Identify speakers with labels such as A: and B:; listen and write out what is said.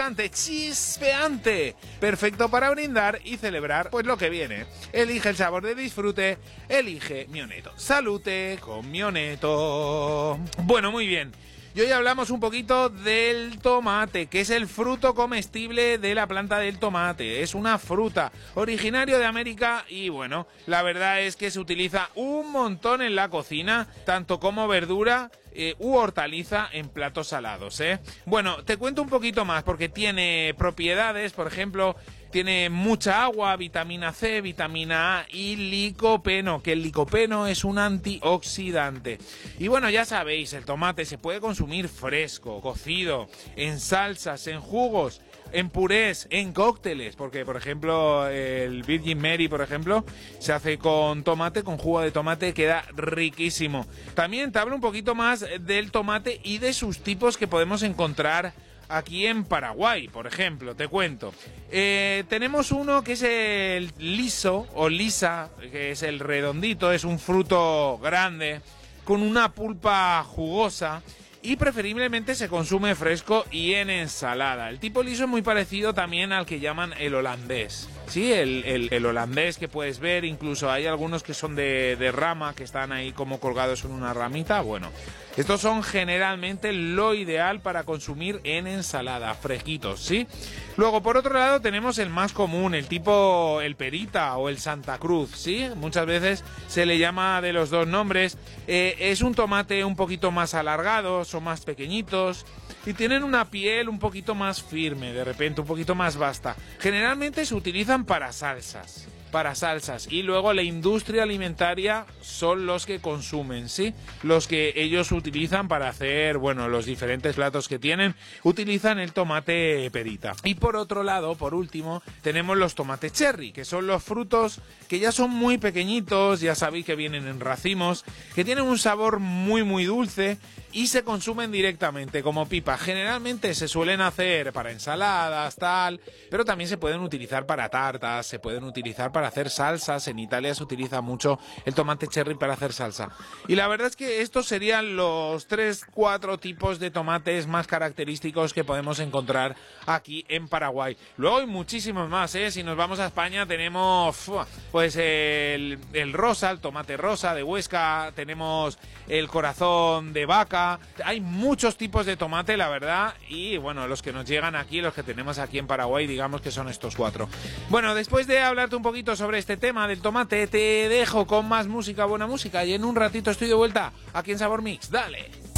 A: refrescante, chispeante, perfecto para brindar y celebrar pues lo que viene. Elige el sabor de disfrute, elige Mioneto. Salute con Mioneto. Bueno, muy bien. Y hoy hablamos un poquito del tomate, que es el fruto comestible de la planta del tomate. Es una fruta originario de América y bueno, la verdad es que se utiliza un montón en la cocina, tanto como verdura u hortaliza en platos salados, ¿eh? Bueno, te cuento un poquito más porque tiene propiedades, por ejemplo, tiene mucha agua, vitamina C, vitamina A y licopeno, que el licopeno es un antioxidante. Y bueno, ya sabéis, el tomate se puede consumir fresco, cocido, en salsas, en jugos, en purés, en cócteles, porque por ejemplo el Virgin Mary, por ejemplo, se hace con tomate, con jugo de tomate, queda riquísimo. También te hablo un poquito más del tomate y de sus tipos que podemos encontrar aquí en Paraguay, por ejemplo, te cuento. Tenemos uno que es el liso o lisa, que es el redondito, es un fruto grande con una pulpa jugosa y preferiblemente se consume fresco y en ensalada. El tipo liso es muy parecido también al que llaman el holandés. Sí, el holandés que puedes ver, incluso hay algunos que son de rama, que están ahí como colgados en una ramita. Bueno, estos son generalmente lo ideal para consumir en ensalada, fresquitos, ¿sí? Luego, por otro lado, tenemos el más común, el tipo el perita o el Santa Cruz, ¿sí? Muchas veces se le llama de los dos nombres. Es un tomate un poquito más alargado, son más pequeñitos y tienen una piel un poquito más firme, de repente, un poquito más vasta. Generalmente se utilizan para salsas, y luego la industria alimentaria son los que consumen, ¿sí? Los que ellos utilizan para hacer, bueno, los diferentes platos que tienen, utilizan el tomate perita. Y por otro lado, por último, tenemos los tomates cherry, que son los frutos que ya son muy pequeñitos, ya sabéis que vienen en racimos, que tienen un sabor muy muy dulce y se consumen directamente como pipa. Generalmente se suelen hacer para ensaladas, tal, pero también se pueden utilizar para tartas, se pueden utilizar para hacer salsas. En Italia se utiliza mucho el tomate cherry para hacer salsa. Y la verdad es que estos serían los 3-4 tipos de tomates más característicos que podemos encontrar aquí en Paraguay. Luego hay muchísimos más, ¿eh? Si nos vamos a España tenemos pues el rosa, el tomate rosa de Huesca, tenemos el corazón de vaca. Hay muchos tipos de tomate, la verdad, y bueno, los que nos llegan aquí, los que tenemos aquí en Paraguay, digamos que son estos 4. Bueno, después de hablarte un poquito sobre este tema del tomate, te dejo con más música, buena música, y en un ratito estoy de vuelta aquí en Sabor Mix. ¡Dale!